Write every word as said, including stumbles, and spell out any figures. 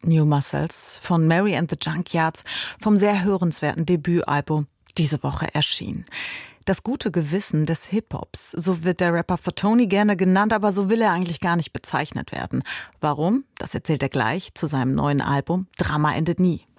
New Muscles von Mary and the Junkyards vom sehr hörenswerten Debütalbum diese Woche erschienen. Das gute Gewissen des Hip-Hops, so wird der Rapper Fatoni gerne genannt, aber so will er eigentlich gar nicht bezeichnet werden. Warum? Das erzählt er gleich zu seinem neuen Album Drama endet nie.